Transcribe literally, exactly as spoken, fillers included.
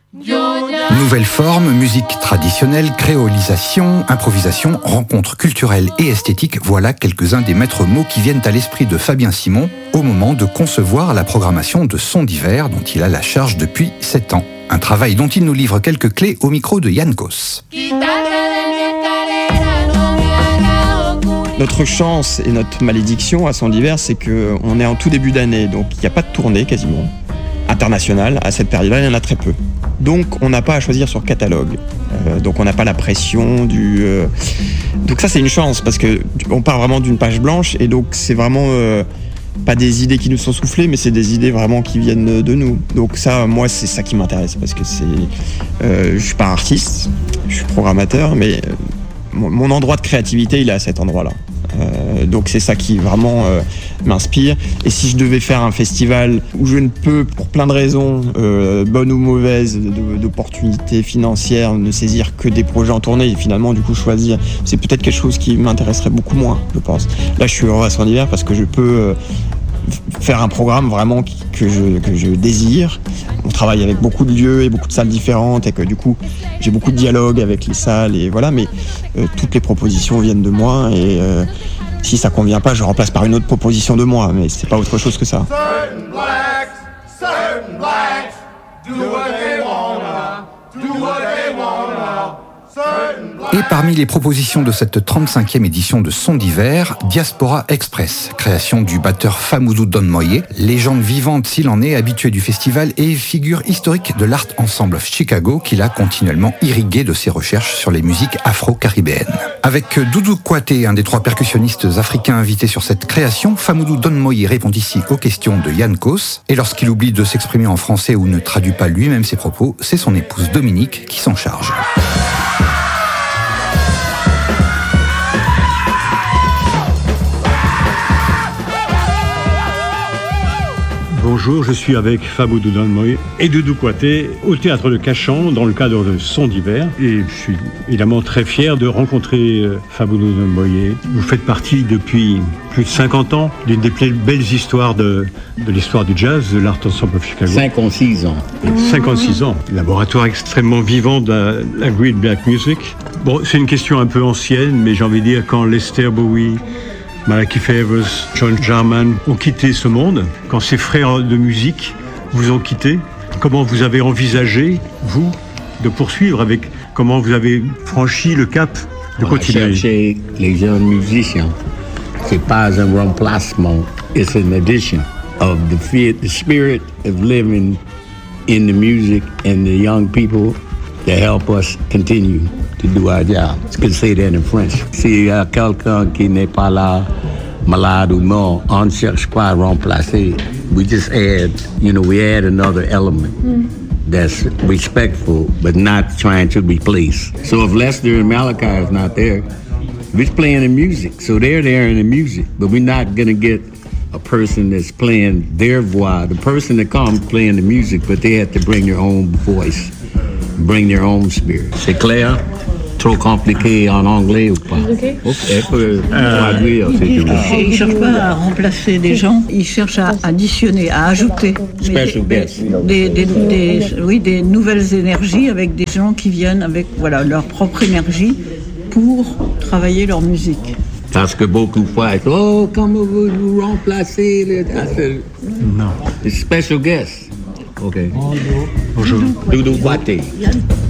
Nouvelle forme, musique traditionnelle, créolisation, improvisation, rencontres culturelles et esthétiques, voilà quelques-uns des maîtres mots qui viennent à l'esprit de Fabien Simon au moment de concevoir la programmation de Sons d'hiver dont il a la charge depuis sept ans. Un travail dont il nous livre quelques clés au micro de Yann Kos. Notre chance et notre malédiction à Sons d'hiver, c'est qu'on est en tout début d'année, donc il n'y a pas de tournée quasiment internationale. À cette période-là, il y en a très peu. Donc on n'a pas à choisir sur catalogue. Euh, donc on n'a pas la pression du... Euh... Donc ça, c'est une chance, parce qu'on part vraiment d'une page blanche, et donc c'est vraiment... Euh... pas des idées qui nous sont soufflées, mais c'est des idées vraiment qui viennent de nous. Donc ça, moi, c'est ça qui m'intéresse, parce que c'est... Euh, je suis pas artiste, je suis programmateur, mais euh, mon, mon endroit de créativité, il est à cet endroit-là. Euh, donc c'est ça qui vraiment euh, m'inspire. Et si je devais faire un festival où je ne peux, pour plein de raisons, euh, bonnes ou mauvaises, de, d'opportunités financières, ne saisir que des projets en tournée et finalement du coup choisir, c'est peut-être quelque chose qui m'intéresserait beaucoup moins, je pense. Là, je suis heureux à Sons d'hiver parce que je peux euh, faire un programme vraiment qui, que, je, que je désire. On travaille avec beaucoup de lieux et beaucoup de salles différentes, et que du coup j'ai beaucoup de dialogue avec les salles, et voilà, mais euh, toutes les propositions viennent de moi, et euh, si ça convient pas, je remplace par une autre proposition de moi, mais c'est pas autre chose que ça. Certain blacks, certain blacks, do what they wanna, do what they wanna. Et parmi les propositions de cette trente-cinquième édition de Sons d'hiver, Diaspora Express, création du batteur Famoudou Don Moye, légende vivante s'il en est, habitué du festival et figure historique de l'Art Ensemble of Chicago qu'il a continuellement irrigué de ses recherches sur les musiques afro-caribéennes. Avec Doudou Kouaté, un des trois percussionnistes africains invités sur cette création, Famoudou Don Moye répond ici aux questions de Yann Kos, et lorsqu'il oublie de s'exprimer en français ou ne traduit pas lui-même ses propos, c'est son épouse Dominique qui s'en charge. Bonjour, je suis avec Famoudou Don Moye et Doudou Kouaté au Théâtre de Cachan dans le cadre de Sons d'hiver. Et je suis évidemment très fier de rencontrer Famoudou Don Moye. Vous faites partie depuis plus de cinquante ans d'une des plus belles histoires de, de l'histoire du jazz, de l'Art Ensemble of Chicago. cinquante-six ans. cinquante-six ans. Laboratoire extrêmement vivant de la, la Great Black Music. Bon, c'est une question un peu ancienne, mais j'ai envie de dire quand Lester Bowie, Malachi Favors, John Jarman ont quitté ce monde, quand ces frères de musique vous ont quitté, comment vous avez envisagé, vous, de poursuivre avec, comment vous avez franchi le cap de On continuer? a cherché les jeunes musiciens. C'est pas un remplacement, it's an addition of the, fear, the spirit of living in the music and the young people that help us continue to do our job. Je peux say that in French. S'il y a quelqu'un qui n'est pas là, malade ou mort, on ne cherche pas à remplacer. We just add, you know, we add another element mm. that's respectful, but not trying to replace. So if Lester and Malachi is not there, we're playing the music. So they're there in the music, but we're not going to get a person that's playing their voix. The person that comes playing the music, but they have to bring their own voice, bring their own spirit. C'est clair? Trop compliqué en anglais ou pas? Okay. Okay. Euh, traduire, il ne cherche pas à remplacer des gens, il cherche à additionner, à ajouter Special des, guests. Des, des, des, des, oui, des nouvelles énergies avec des gens qui viennent avec voilà, leur propre énergie pour travailler leur musique. Parce que beaucoup de fois, oh, comment vous vous remplacez? Les... Non. It's special guest. OK. Bonjour. Doudou Kouaté.